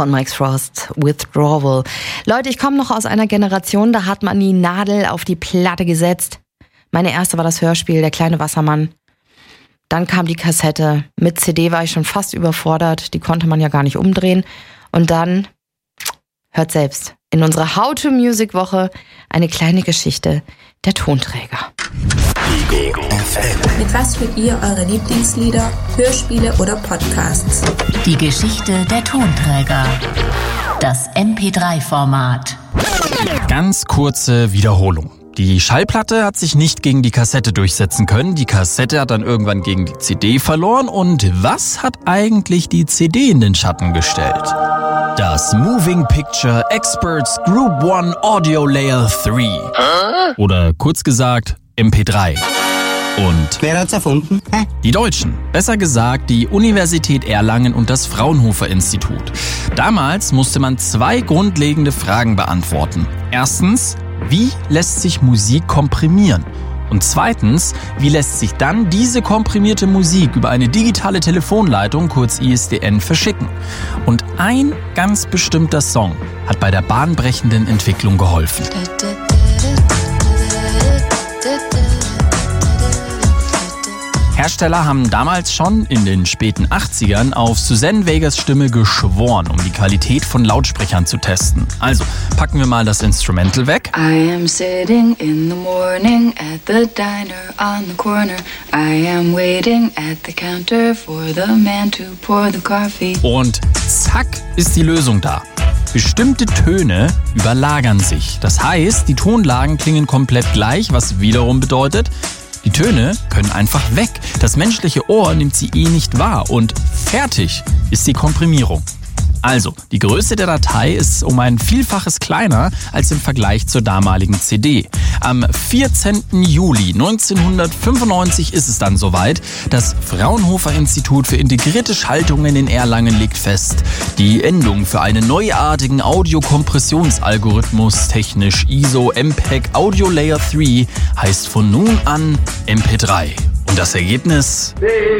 von Mike Frost, Withdrawal. Leute, ich komme noch aus einer Generation, da hat man die Nadel auf die Platte gesetzt. Meine erste war das Hörspiel, Der kleine Wassermann. Dann kam die Kassette. Mit CD war ich schon fast überfordert, die konnte man ja gar nicht umdrehen. Und dann, hört selbst, in unserer How-to-Music-Woche eine kleine Geschichte der Tonträger. Ego FM. Mit was spielt ihr eure Lieblingslieder, Hörspiele oder Podcasts? Die Geschichte der Tonträger. Das MP3-Format. Ganz kurze Wiederholung. Die Schallplatte hat sich nicht gegen die Kassette durchsetzen können. Die Kassette hat dann irgendwann gegen die CD verloren. Und was hat eigentlich die CD in den Schatten gestellt? Das Moving Picture Experts Group 1 Audio Layer 3. Oder kurz gesagt MP3. Und wer hat's erfunden? die Deutschen, besser gesagt die Universität Erlangen und das Fraunhofer-Institut. Damals musste man 2 grundlegende Fragen beantworten. Erstens, wie lässt sich Musik komprimieren? Und zweitens, wie lässt sich dann diese komprimierte Musik über eine digitale Telefonleitung, kurz ISDN, verschicken? Und ein ganz bestimmter Song hat bei der bahnbrechenden Entwicklung geholfen. Hersteller haben damals schon in den späten 80ern auf Suzanne Vegas Stimme geschworen, um die Qualität von Lautsprechern zu testen. Also packen wir mal das Instrumental weg. I am sitting in the morning at the diner on the corner. I am waiting at the counter for the man to pour the coffee. Und zack ist die Lösung da. Bestimmte Töne überlagern sich. Das heißt, die Tonlagen klingen komplett gleich, was wiederum bedeutet, die Töne können einfach weg. Das menschliche Ohr nimmt sie nicht wahr und fertig ist die Komprimierung. Also, die Größe der Datei ist um ein Vielfaches kleiner als im Vergleich zur damaligen CD. Am 14. Juli 1995 ist es dann soweit. Das Fraunhofer-Institut für integrierte Schaltungen in Erlangen legt fest, die Endung für einen neuartigen Audiokompressionsalgorithmus, technisch ISO MPEG Audio Layer 3, heißt von nun an MP3. Und das Ergebnis?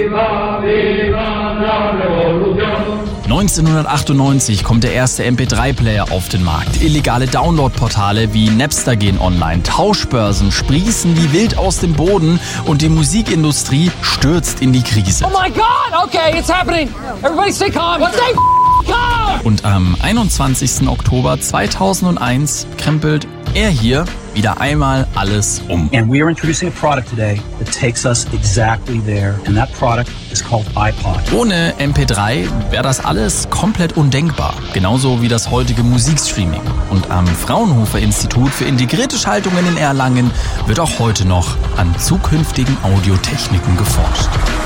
1998 kommt der erste MP3-Player auf den Markt. Illegale Download-Portale wie Napster gehen online. Tauschbörsen sprießen wie wild aus dem Boden und die Musikindustrie stürzt in die Krise. Oh my God! Okay, it's happening. Everybody stay calm. Stay calm! Und am 21. Oktober 2001 krempelt er hier wieder einmal alles um. And we are introducing a product today that takes us exactly there. And that product is called iPod. Ohne MP3 wäre das alles komplett undenkbar. Genauso wie das heutige Musikstreaming. Und am Fraunhofer-Institut für integrierte Schaltungen in Erlangen wird auch heute noch an zukünftigen Audiotechniken geforscht.